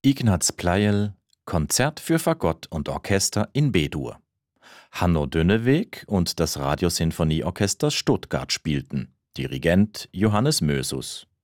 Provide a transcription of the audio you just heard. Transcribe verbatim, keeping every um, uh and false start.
Ignaz Pleyel Konzert für Fagott und Orchester in B-Dur. Hanno Dünneweg und das Radiosinfonieorchester Stuttgart spielten. Dirigent Johannes Mösus.